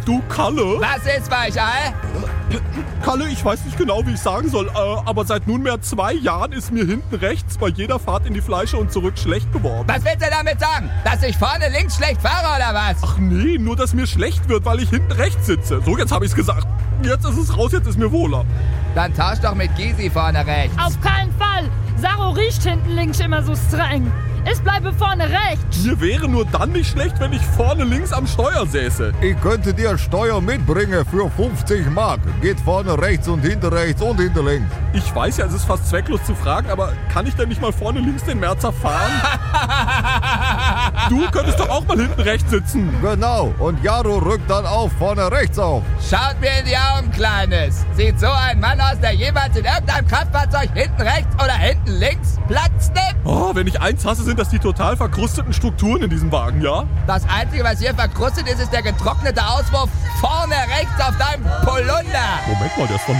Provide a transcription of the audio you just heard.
Du, Kalle? Was ist, Weichei? Kalle, ich weiß nicht genau, wie ich sagen soll, aber seit nunmehr 2 Jahren ist mir hinten rechts bei jeder Fahrt in die Fleische und zurück schlecht geworden. Was willst du damit sagen? Dass ich vorne links schlecht fahre, oder was? Ach nee, nur dass mir schlecht wird, weil ich hinten rechts sitze. So, jetzt habe ich's gesagt. Jetzt ist es raus, jetzt ist mir wohler. Dann tausch doch mit Gysi vorne rechts. Auf keinen Fall. Saro riecht hinten links immer so streng. Ich bleibe vorne rechts. Mir wäre nur dann nicht schlecht, wenn ich vorne links am Steuer säße. Ich könnte dir Steuer mitbringen für 50 Mark. Geht vorne rechts und hinter links. Ich weiß ja, es ist fast zwecklos zu fragen, aber kann ich denn nicht mal vorne links den Merzer fahren? Du könntest doch auch mal hinten rechts sitzen. Genau, und Jaro rückt dann auch vorne rechts auf. Schaut mir in die Augen, Kleines. Sieht so ein Mann aus, der jemals in irgendeinem Kraftfahrzeug hinten rechts oder hinten links Platz nimmt? Oh, wenn ich eins hasse, sind das die total verkrusteten Strukturen in diesem Wagen, ja? Das Einzige, was hier verkrustet ist, ist der getrocknete Auswurf vorne rechts auf deinem Polunder. Moment mal, der ist von